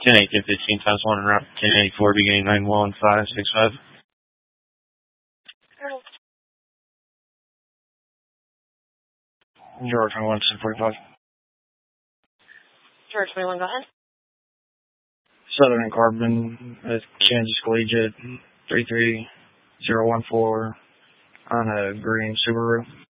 10-8, 10-15 times 1 and route 1084 beginning 91565. George 21, 1045. George 21, go ahead. Southern and Carbon at Kansas Collegiate 33014 on a green Subaru.